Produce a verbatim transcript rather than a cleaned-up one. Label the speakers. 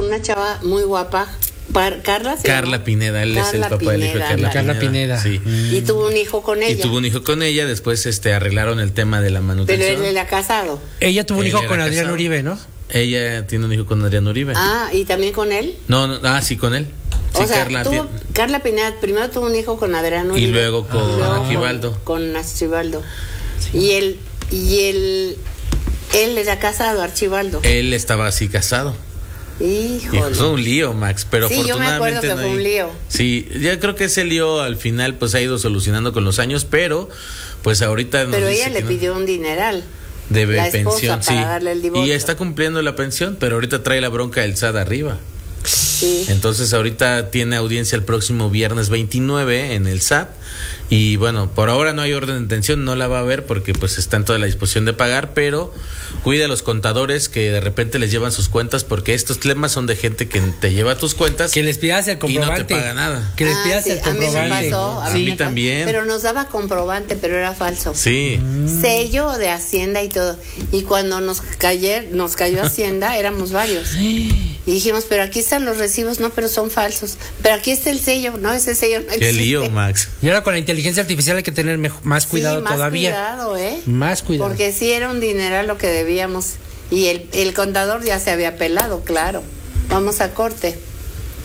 Speaker 1: una chava muy guapa. Par, Carla,
Speaker 2: Carla Pineda, él
Speaker 1: Carla
Speaker 2: es el papá
Speaker 1: Pineda,
Speaker 2: del hijo de Carla,
Speaker 3: Carla Pineda.
Speaker 2: Sí.
Speaker 1: Mm. Y tuvo un hijo con ella.
Speaker 2: Y tuvo un hijo con ella, después este arreglaron el tema de la manutención.
Speaker 1: Pero él era casado.
Speaker 3: Ella tuvo un
Speaker 2: Él
Speaker 3: hijo
Speaker 2: era
Speaker 3: con Adrián
Speaker 2: casado.
Speaker 3: Uribe, ¿no?
Speaker 2: Ella tiene un hijo con Adrián Uribe.
Speaker 1: Ah, ¿y también con él?
Speaker 2: No, no, ah, sí, con él. Sí,
Speaker 1: o sea,
Speaker 2: Carla,
Speaker 1: tuvo,
Speaker 2: tiene-
Speaker 1: Carla Pineda primero tuvo un hijo con Adrián Uribe.
Speaker 2: Y luego con
Speaker 1: y luego
Speaker 2: Aquivaldo.
Speaker 1: Con, con Archibaldo. Y él, y él, él era casado, Archibaldo.
Speaker 2: Él estaba así casado. Y
Speaker 1: Híjole.
Speaker 2: fue un lío, Max, pero
Speaker 1: Sí, yo me acuerdo
Speaker 2: afortunadamente
Speaker 1: que
Speaker 2: no
Speaker 1: fue
Speaker 2: hay-
Speaker 1: un lío.
Speaker 2: Sí, ya creo que ese lío al final pues ha ido solucionando con los años, pero pues ahorita nos
Speaker 1: Pero
Speaker 2: dice
Speaker 1: ella le
Speaker 2: que no.
Speaker 1: pidió un dineral.
Speaker 2: Debe
Speaker 1: la esposa
Speaker 2: pensión,
Speaker 1: para
Speaker 2: sí.
Speaker 1: darle el divorcio.
Speaker 2: Y está cumpliendo la pensión, pero ahorita trae la bronca del S A D arriba.
Speaker 1: Sí.
Speaker 2: Entonces ahorita tiene audiencia el próximo viernes veintinueve en el S A T. Y bueno, por ahora no hay orden de detención, no la va a ver porque pues está en toda la disposición de pagar, pero cuida a los contadores que de repente les llevan sus cuentas, porque estos temas son de gente que te lleva tus cuentas
Speaker 3: Que les pidas el
Speaker 2: y no
Speaker 3: comprobante.
Speaker 2: te paga nada.
Speaker 3: Que les
Speaker 1: Ah,
Speaker 3: pidas
Speaker 1: sí,
Speaker 3: el
Speaker 1: a mí me
Speaker 3: comprobante.
Speaker 1: pasó,
Speaker 2: A
Speaker 1: mí
Speaker 2: mí
Speaker 1: me pasó.
Speaker 2: también.
Speaker 1: Pero nos daba comprobante, pero era falso.
Speaker 2: Sí.
Speaker 1: Sello de Hacienda y todo. Y cuando nos cayó, nos cayó Hacienda, éramos varios. Y dijimos, pero aquí están los recibos, no, pero son falsos. Pero aquí está el sello, no, ese sello no
Speaker 2: Qué
Speaker 1: existe.
Speaker 2: lío, Max.
Speaker 3: Y ahora con la inteligencia artificial hay que tener mejo- más cuidado
Speaker 1: Sí, más
Speaker 3: todavía.
Speaker 1: cuidado, ¿eh?
Speaker 3: Más cuidado.
Speaker 1: Porque sí era un dineral lo que debíamos. Y el, el contador ya se había pelado, claro. Vamos a corte.